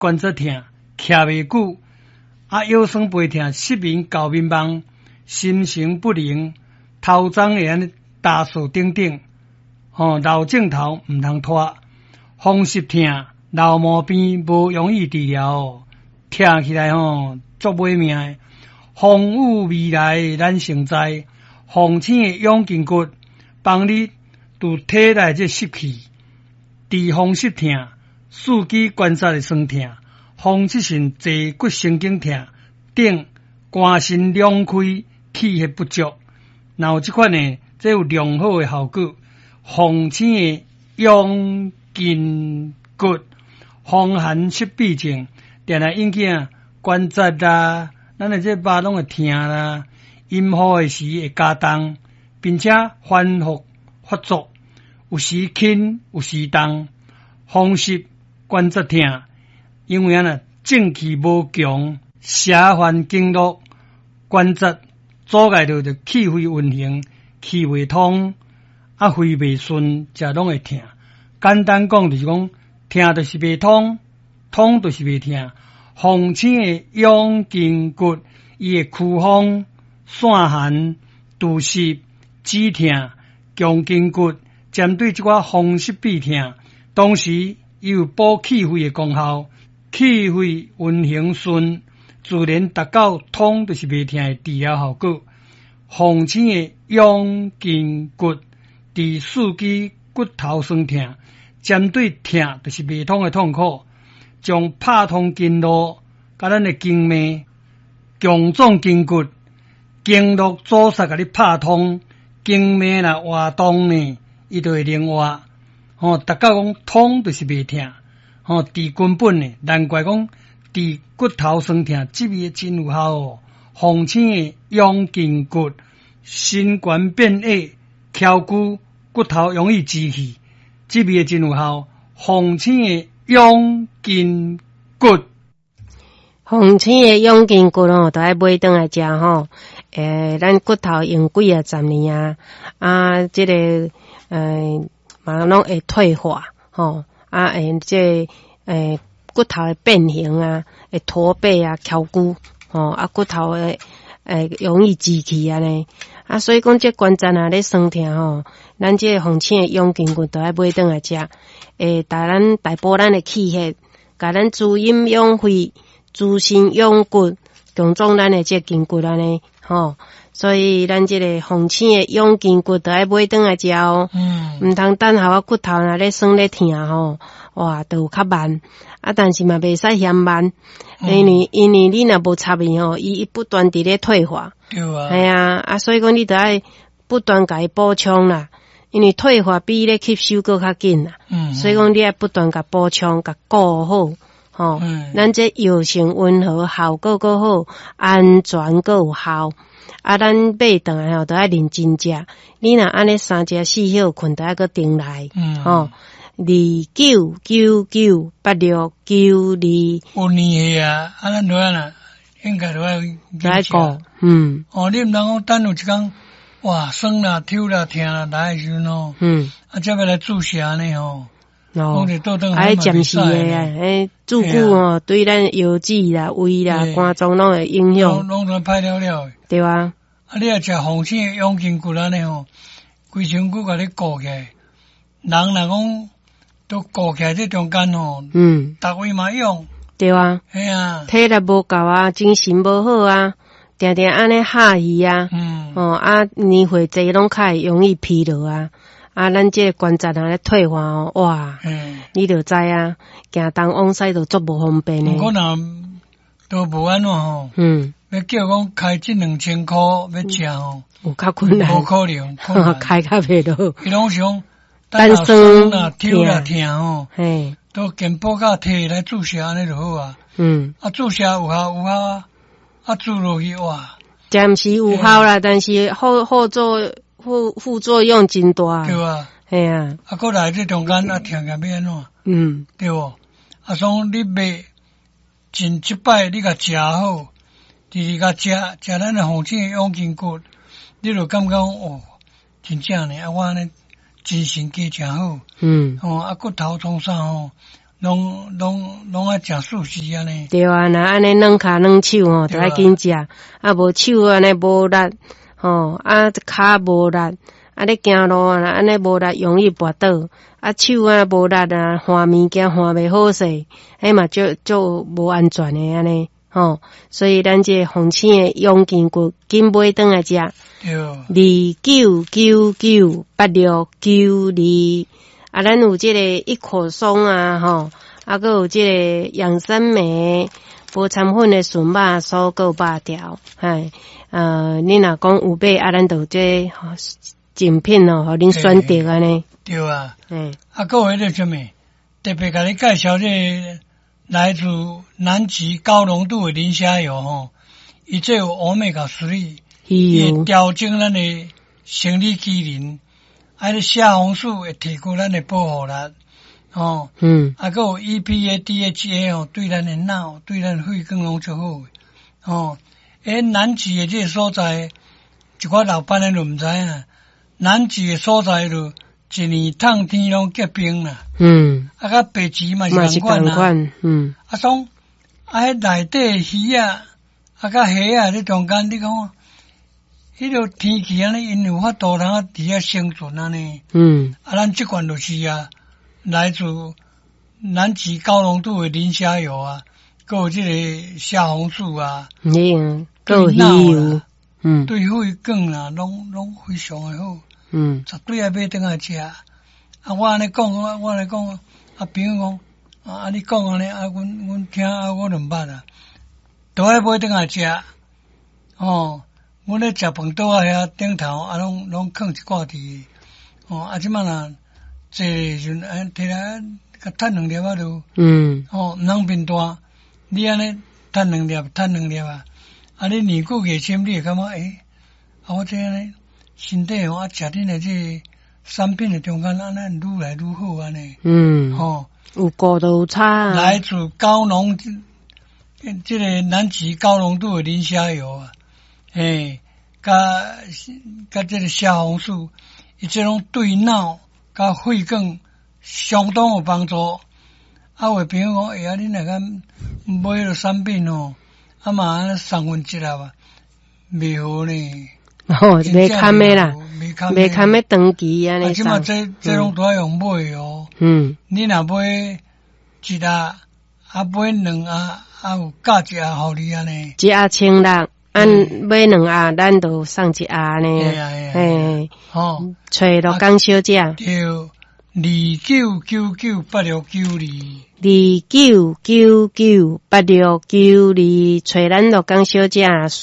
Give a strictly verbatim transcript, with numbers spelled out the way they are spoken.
关节痛，徛袂久，啊腰酸背痛，失眠、搞迷茫，心神不宁，头脏会安尼打扫等等，吼、哦、老镜头毋通拖，风湿痛、老毛病无容易治疗哦，听起来吼足歹命的。风雨未来咱成灾，风醒的养筋骨，帮你除体内这湿气，治风湿痛、四肢关节的酸痛、风湿性坐骨神经痛等肝肾两开、气血不足，然后这款呢，这有良好的效果。风醒的养筋骨，风寒湿痹症，定来引起啊关节啦。咱的这巴拢会痛啦，阴雨的时会加重，并且反复发作，有时轻，有时重，风湿关节痛，因为啊正气无强，邪烦经络，关节阻碍着着气血运行，气未通，啊肺未顺，才拢会痛。简单讲就是讲，痛就是未通，通就是未痛。风醒的养筋骨，伊会驱风、散寒、除湿、止痛、强筋骨，针对这款风湿痹痛，同时伊有补气血的功效，气血运行顺，自然达到通就是未痛的治疗效果。风醒的养筋骨，治四肢骨头酸痛，针对痛就是未通的痛苦。将拍通经络，甲咱的经脉强壮筋骨，经络阻塞，甲你拍通，经脉若活动呢，伊就会灵活。吼、哦，大家讲通就是袂痛，吼、哦，治根本呢，难怪讲治骨头酸痛，这味真有效哦。风醒的养筋骨，心冠变矮，翘骨骨头容易积气，这味真有效。风醒的养筋骨， 风醒的养筋骨哦，都爱买转来食吼。诶，咱骨头用几啊十年啊，啊，这个诶，嘛拢会退化吼，啊，诶，这诶骨头的变形啊，会驼背啊、翘骨吼，啊，骨头的诶容易积气啊呢，啊，所以讲这关节啊咧酸痛吼，咱这风醒的养筋骨都爱买转来食。诶，带咱大补咱的气血，甲咱滋阴养肺、滋肾养骨，强壮咱的这筋骨安尼，吼。所以咱这个风醒的养筋骨，都爱买转来食哦。嗯，毋通等候啊骨头若咧酸咧痛吼，哇，都有较慢。啊，但是嘛袂使嫌慢，嗯、因为因为你若无插伊吼，伊不断伫咧退化。对啊。系啊，啊，所以讲你得爱不断甲伊补充啦。因为退化比咧吸收搁较紧啦，嗯，所以讲你要不断甲补充、甲顾好，吼，嗯，咱这药性温和，效果搁好，安全搁有效。啊，咱买倒来吼，都爱认真食。你若安尼三食四歇困，都爱搁定来，嗯，吼，二九九九八六九二。 有年岁啊，啊，咱落啊啦，应该都爱都爱顾，嗯， 哦，你毋通讲等有一工。哇，酸啦、抽啦、痛啦，来时阵哦，嗯，啊，接下来注射呢吼，哦， 还暂时的啊，诶，注久哦，对咱腰子啦、胃啦、肝脏拢会影响， 拢都歹了了， 对啊。 啊，你若食风醒的养筋骨安尼吼，规身躯甲你顾起来，人若讲都顾起来这中间吼，嗯，逐位嘛用， 对啊， 系啊， 体力无够啊，精神无好啊。定定安尼下去啊，嗯，哦啊，年岁侪拢较容易疲劳啊，啊，咱这关节啊咧退化哦，哇，嗯，你就知啊，行东往西就足无方便诶。 我若都无安怎吼，嗯，要叫讲开这两千箍要食吼， 有较困难， 无可能，困难开较袂落。 伊拢想单身啦、抽啦、痛吼， 嘿， 都健保卡摕来注射安尼就好啊，嗯，啊，注射有效有效啊。啊，注落去哇， 暂时有效啦，但是后后作副副作用真大， 对啊， 系啊， 啊，过来这中间啊，听个要安怎？嗯，对不？啊，所以你买前一摆你甲食好，第二甲食食咱的风醒的养筋骨，你就感觉哦，真正呢，啊，我呢精神加诚好，嗯，哦，啊，骨头从啥吼， 拢拢拢爱食素食安尼。 对啊，那安尼软骹软手吼，都爱紧食，啊无手安尼无力，吼啊骹无力，啊咧行路啊安尼无力，容易跌倒，啊手啊无力啊，换物件换袂好势，迄嘛就就无安全诶安尼，吼，所以咱这风清诶养筋骨，紧买转来食。 对。 二九九九八六九二，啊，咱有这个一口松啊，吼，啊，佮有这个养生酶、无掺粉的纯肉酥，佮有肉条，嘿，呃，你若讲有买，啊，咱就这吼精品哦，互恁选择安尼。 对啊。 嗯。啊， 佮有迄个什么，特别甲你介绍这个来自南极高浓度的磷虾油吼，伊这有欧米伽三。伊会调整咱的生理机能，啊，迄虾红素会提高咱的保护力，哦，嗯，啊，佮有 E P A D H A 哦，对咱的脑、对咱肺更拢足好，哦，诶，南极的这个所在，一寡老板咱就毋知影，南极的所在就一年烫天拢结冰啦，嗯，啊，甲北极嘛是共款啦，嗯，啊，种啊，迄内底鱼啊，啊，甲虾啊，这中间你讲。迄个天气安尼，因有法度通啊伫遐生存安尼。嗯。啊，咱即款就是啊，来自南极高浓度的磷虾油啊，佮有即个虾红素啊。嗯。佮有鱼油。嗯。对肺管啊，拢拢非常的好。嗯。绝对爱买转来食。啊，我安尼讲，我我来讲，啊，朋友讲，啊，你讲安尼，啊，阮阮听啊，我就毋捌啊，都爱买转来食。哦。阮咧食饭桌啊遐顶头啊，拢拢放一挂伫，哦，啊，即摆若坐时阵，啊，摕来甲趁两粒啊就，嗯，哦，毋通变大，你安尼趁两粒，趁两粒啊，啊，你年久月深，你会感觉诶，啊，我这安尼身体哦，啊，食恁的这产品的中间，安尼愈来愈好安尼，嗯，哦， 有高度差， 来自高浓，这个南极高浓度的磷虾油啊。诶，甲甲这个虾红素，伊这种对脑甲肺管相当有帮助。啊，有朋友讲，哎呀，恁若敢买迄个产品哦，啊嘛三分之啊吧，袂好呢。 哦，袂堪的啦，袂堪的长期安尼。 啊，即嘛这这种都要用买哦。嗯。你若买一盒，啊买两盒，啊有加一盒互你安尼。 一盒千六。按买两盒，咱就送一盒呢。嘿，吼，找罗江小姐。 对，二九九九八六九二。 二九九九八六九二，找咱罗江小姐。